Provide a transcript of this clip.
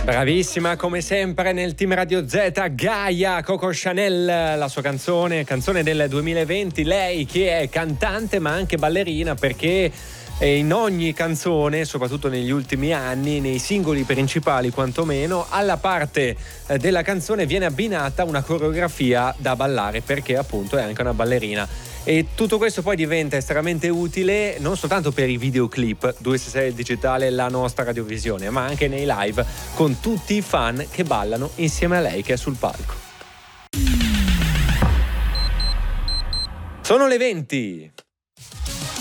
Bravissima come sempre nel team Radio Z, Gaia, Coco Chanel, la sua canzone del 2020, lei che è cantante ma anche ballerina, perché in ogni canzone, soprattutto negli ultimi anni, nei singoli principali quantomeno, alla parte della canzone viene abbinata una coreografia da ballare, perché appunto è anche una ballerina. E tutto questo poi diventa estremamente utile non soltanto per i videoclip 266 Digitale, la nostra radiovisione, ma anche nei live con tutti i fan che ballano insieme a lei che è sul palco. Sono le 20.